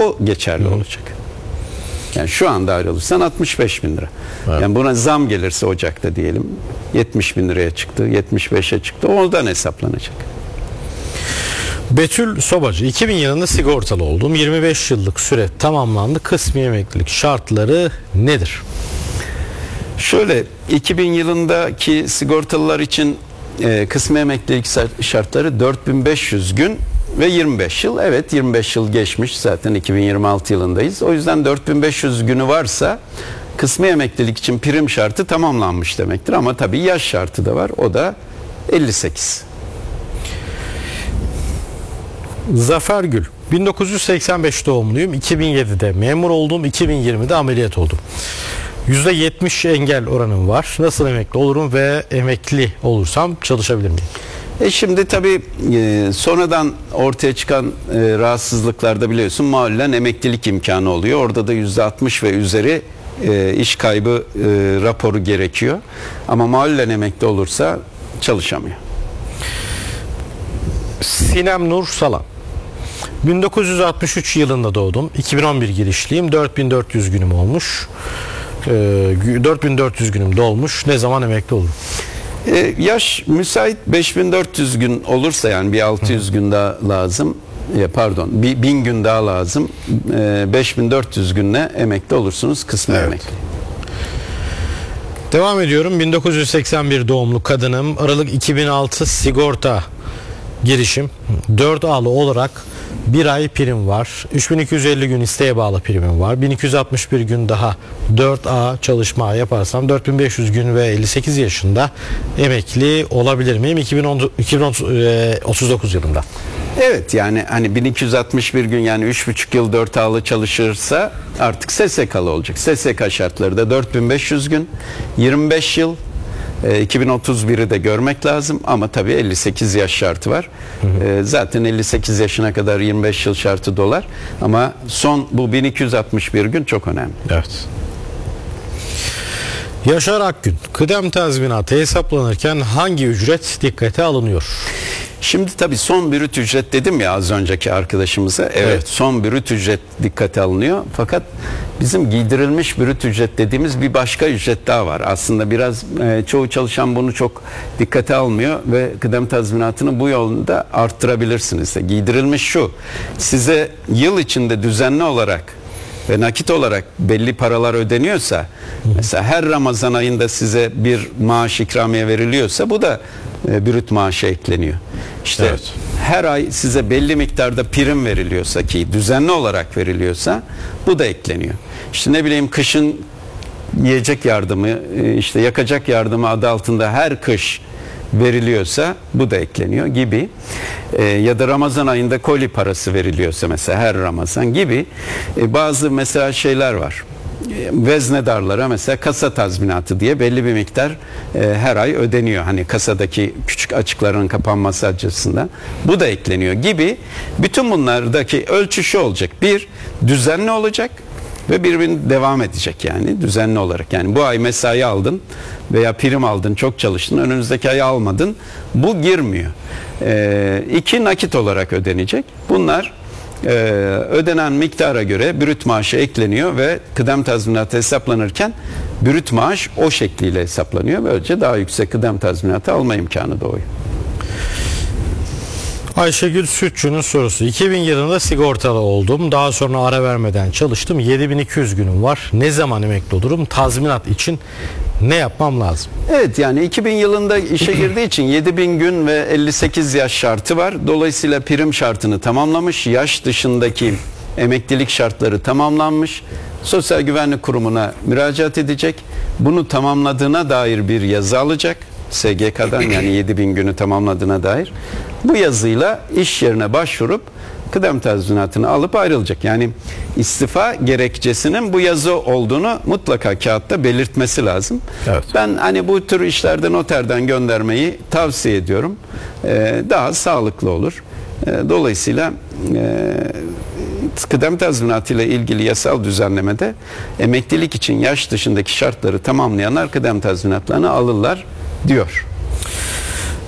o geçerli olacak. Yani şu anda ayrılırsan 65 bin lira. Evet. Yani buna zam gelirse Ocak'ta diyelim 70 bin liraya çıktı, 75'e çıktı, oradan hesaplanacak. Betül Sobacı, 2000 yılında sigortalı oldum. 25 yıllık süre tamamlandı. Kısmi emeklilik şartları nedir? Şöyle, 2000 yılındaki sigortalılar için kısmi emeklilik şartları 4500 gün ve 25 yıl. Evet, 25 yıl geçmiş, zaten 2026 yılındayız. O yüzden 4500 günü varsa kısmi emeklilik için prim şartı tamamlanmış demektir. Ama tabii yaş şartı da var, o da 58. Zafer Gül, 1985 doğumluyum. 2007'de memur oldum. 2020'de ameliyat oldum. %70 engel oranım var. Nasıl emekli olurum ve emekli olursam çalışabilir miyim? Şimdi tabii sonradan ortaya çıkan rahatsızlıklarda biliyorsun mahallen emeklilik imkanı oluyor. Orada da %60 ve üzeri iş kaybı raporu gerekiyor. Ama mahallen emekli olursa çalışamıyor. Sinem Nur Salan, 1963 yılında doğdum. 2011 girişliyim. 4400 günüm olmuş. 4400 günüm dolmuş. Ne zaman emekli olurum? Yaş müsait 5400 gün olursa, yani bir 600 gün daha lazım. Bir 1000 gün daha lazım. 5400 günle emekli olursunuz, kısmi emekli. Devam ediyorum. 1981 doğumlu kadınım. Aralık 2006 sigorta girişim. 4A'lı olarak bir ay prim var. 3250 gün isteğe bağlı primim var. 1261 gün daha 4A çalışma yaparsam 4500 gün ve 58 yaşında emekli olabilir miyim? 2039 yılında. Evet, yani hani 1261 gün, yani 3,5 yıl 4A'lı çalışırsa artık SSK'lı olacak. SSK şartları da 4500 gün, 25 yıl, 2031'i de görmek lazım ama tabii 58 yaş şartı var. Zaten 58 yaşına kadar 25 yıl şartı dolar ama son bu 1261 gün çok önemli. Evet. Yaşar Akgün, kıdem tazminatı hesaplanırken hangi ücret dikkate alınıyor? Şimdi tabii son brüt ücret dedim ya az önceki arkadaşımıza. Evet, son brüt ücret dikkate alınıyor. Fakat bizim giydirilmiş brüt ücret dediğimiz bir başka ücret daha var. Aslında biraz çoğu çalışan bunu çok dikkate almıyor ve kıdem tazminatını bu yolda arttırabilirsiniz. Giydirilmiş şu: size yıl içinde düzenli olarak ve nakit olarak belli paralar ödeniyorsa, mesela her Ramazan ayında size bir maaş ikramiye veriliyorsa bu da brüt maaşa ekleniyor. İşte her ay size belli miktarda prim veriliyorsa, ki düzenli olarak veriliyorsa, bu da ekleniyor. İşte ne bileyim, kışın yiyecek yardımı, işte yakacak yardımı adı altında her kış veriliyorsa bu da ekleniyor gibi. Ya da Ramazan ayında koli parası veriliyorsa mesela her Ramazan gibi bazı mesela şeyler var. Veznedarlara mesela kasa tazminatı diye belli bir miktar her ay ödeniyor. Hani kasadaki küçük açıkların kapanması açısından bu da ekleniyor gibi. Bütün bunlardaki ölçü şu olacak: bir, düzenli olacak ve birbirini devam edecek, yani düzenli olarak. Yani bu ay mesai aldın veya prim aldın, çok çalıştın, önümüzdeki ay almadın, bu girmiyor. İki, nakit olarak ödenecek. Bunlar ödenen miktara göre brüt maaşa ekleniyor ve kıdem tazminatı hesaplanırken brüt maaş o şekliyle hesaplanıyor. Böylece daha yüksek kıdem tazminatı alma imkanı doğuyor. Ayşegül Sütçü'nün sorusu: 2000 yılında sigortalı oldum. Daha sonra ara vermeden çalıştım. 7200 günüm var. Ne zaman emekli olurum? Tazminat için ne yapmam lazım? Evet, yani 2000 yılında işe girdiği için 7000 gün ve 58 yaş şartı var. Dolayısıyla prim şartını tamamlamış. Yaş dışındaki emeklilik şartları tamamlanmış. Sosyal Güvenlik Kurumu'na müracaat edecek. Bunu tamamladığına dair bir yazı alacak SGK'dan, yani 7000 günü tamamladığına dair. Bu yazıyla iş yerine başvurup kıdem tazminatını alıp ayrılacak. Yani istifa gerekçesinin bu yazı olduğunu mutlaka kağıtta belirtmesi lazım. Evet. Ben hani bu tür işlerde noterden göndermeyi tavsiye ediyorum. Daha sağlıklı olur. Dolayısıyla kıdem tazminatı ile ilgili yasal düzenlemede emeklilik için yaş dışındaki şartları tamamlayanlar kıdem tazminatlarını alırlar diyor.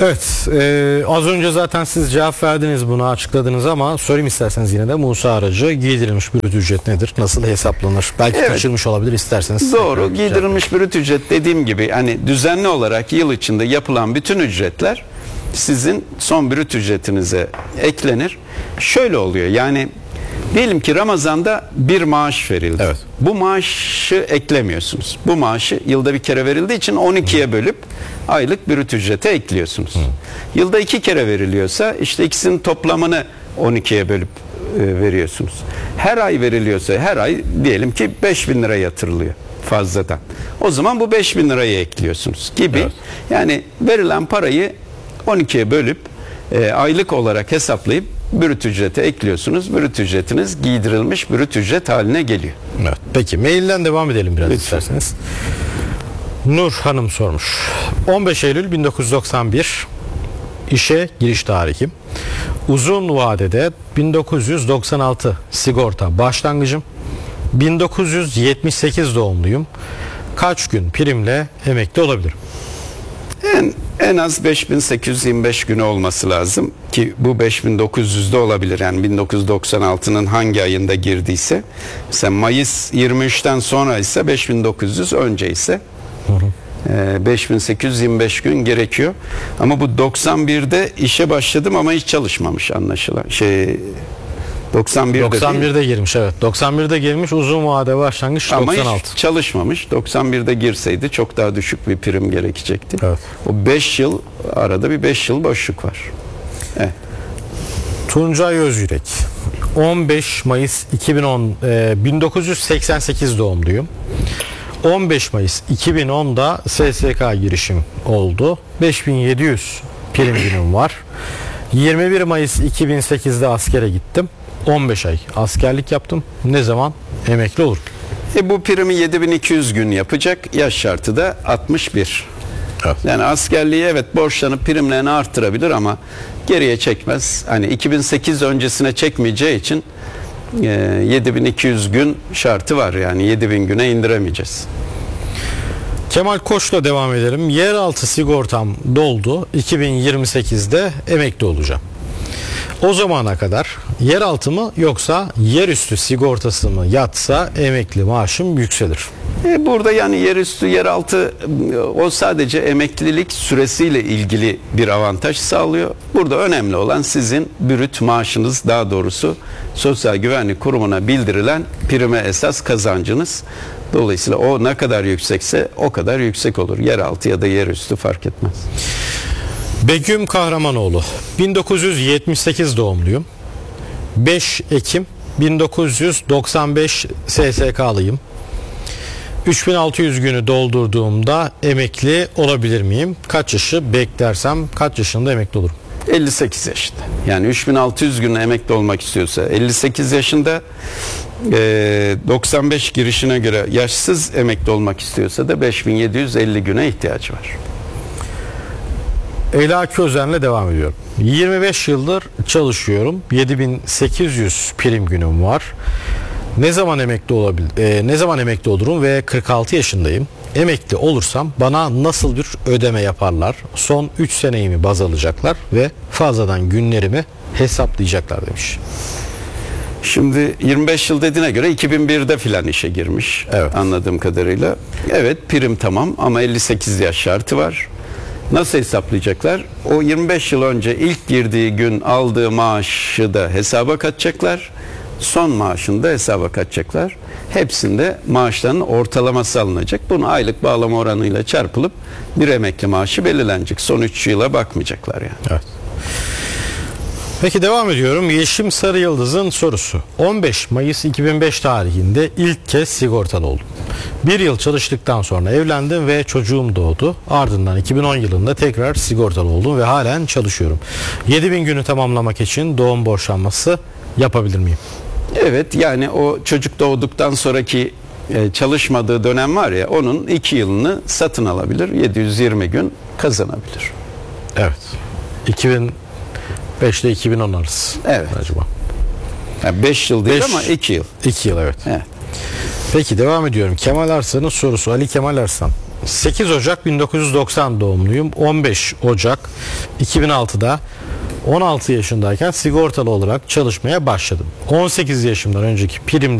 Evet, az önce zaten siz cevap verdiniz, bunu açıkladınız ama sorayım isterseniz yine de. Musa aracı giydirilmiş brüt ücret nedir? Nasıl hesaplanır? Belki Evet. kaçırmış olabilir, isterseniz. Doğru. Giydirilmiş brüt ücret dediğim gibi hani düzenli olarak yıl içinde yapılan bütün ücretler sizin son brüt ücretinize eklenir. Şöyle oluyor yani, diyelim ki Ramazan'da bir maaş verildi. Evet. Bu maaşı eklemiyorsunuz. Bu maaşı yılda bir kere verildiği için 12'ye bölüp aylık brüt ücrete ekliyorsunuz. Yılda 2 kere veriliyorsa işte ikisinin toplamını 12'ye bölüp veriyorsunuz. Her ay veriliyorsa her ay diyelim ki 5.000 lira yatırılıyor fazladan. O zaman bu 5.000 lirayı ekliyorsunuz gibi. Evet. Yani verilen parayı 12'ye bölüp aylık olarak hesaplayıp brüt ücrete ekliyorsunuz. Brüt ücretiniz giydirilmiş brüt ücret haline geliyor. Evet. Peki mailden devam edelim biraz isterseniz. Nur Hanım sormuş. 15 Eylül 1991 işe giriş tarihim. Uzun vadede 1996 sigorta başlangıcım. 1978 doğumluyum. Kaç gün primle emekli olabilirim? En az 5825 günü olması lazım ki bu 5900'de olabilir. Yani 1996'nın hangi ayında girdiyse, mesela Mayıs 23'ten sonra ise 5900, önce ise 5825 gün gerekiyor. Ama bu 91'de işe başladım ama hiç çalışmamış anlaşılan. 91'de girmiş, evet. 91'de girmiş, uzun vade başlangıç ama 96. hiç çalışmamış. 91'de girseydi çok daha düşük bir prim gerekecekti. Evet. O 5 yıl arada bir 5 yıl boşluk var. Evet. Tuncay Özyürek. 15 Mayıs 1988 doğumluyum. 15 Mayıs 2010'da SSK girişim oldu. 5700 prim günüm var. 21 Mayıs 2008'de askere gittim. 15 ay askerlik yaptım. Ne zaman emekli olur? Bu primi 7200 gün yapacak. Yaş şartı da 61. Evet. Yani askerliği evet borçlanıp primlerini arttırabilir ama geriye çekmez. Hani 2008 öncesine çekmeyeceği için 7200 gün şartı var. Yani 7000 güne indiremeyeceğiz. Kemal Koç'la devam edelim. Yeraltı sigortam doldu. 2028'de emekli olacağım. O zamana kadar yeraltı mı yoksa yerüstü sigortası mı yatsa emekli maaşım yükselir? Burada yani yerüstü, yeraltı o sadece emeklilik süresiyle ilgili bir avantaj sağlıyor. Burada önemli olan sizin brüt maaşınız, daha doğrusu Sosyal Güvenlik Kurumu'na bildirilen prime esas kazancınız. Dolayısıyla o ne kadar yüksekse o kadar yüksek olur. Yeraltı ya da yerüstü fark etmez. Begüm Kahramanoğlu. 1978 doğumluyum. 5 Ekim 1995 SSK'lıyım. 3600 günü doldurduğumda emekli olabilir miyim? Kaç yaşı beklersem kaç yaşında emekli olurum? 58 yaşında. Yani 3600 gün emekli olmak istiyorsa 58 yaşında, 95 girişine göre yaşsız emekli olmak istiyorsa da 5750 güne ihtiyacı var. Ela Közen'le devam ediyorum. 25 yıldır çalışıyorum. 7800 prim günüm var. Ne zaman emekli olurum ve 46 yaşındayım. Emekli olursam bana nasıl bir ödeme yaparlar? Son 3 seneyi mi baz alacaklar ve fazladan günlerimi hesaplayacaklar demiş. Şimdi 25 yıl dediğine göre 2001'de filan işe girmiş. Evet. Anladığım kadarıyla. Evet, prim tamam ama 58 yaş şartı var. Nasıl hesaplayacaklar? O 25 yıl önce ilk girdiği gün aldığı maaşı da hesaba katacaklar. Son maaşını da hesaba katacaklar. Hepsinde maaşların ortalaması alınacak. Bunu aylık bağlama oranıyla çarpılıp bir emekli maaşı belirlenecek. Son 3 yıla bakmayacaklar yani. Evet. Peki devam ediyorum. Yeşim Sarı Yıldız'ın sorusu. 15 Mayıs 2005 tarihinde ilk kez sigortalı oldum. Bir yıl çalıştıktan sonra evlendim ve çocuğum doğdu. Ardından 2010 yılında tekrar sigortalı oldum ve halen çalışıyorum. 7000 günü tamamlamak için doğum borçlanması yapabilir miyim? Evet, yani o çocuk doğduktan sonraki çalışmadığı dönem var ya, onun 2 yılını satın alabilir. 720 gün kazanabilir. Evet. 2005 ile 2010 arası. Evet. Acaba. Yani 5 yıl değil 5 ama 2 yıl. 2 yıl, evet. Evet. Peki devam ediyorum. Kemal Arslan'ın sorusu. Ali Kemal Arslan. 8 Ocak 1990 doğumluyum. 15 Ocak 2006'da 16 yaşındayken sigortalı olarak çalışmaya başladım. 18 yaşımdan önceki prim